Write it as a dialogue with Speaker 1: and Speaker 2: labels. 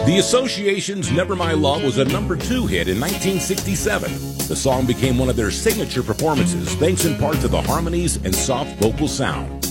Speaker 1: The Association's Never My Love was a #2 hit in 1967. The song became one of their signature performances, thanks in part to the harmonies and soft vocal sound.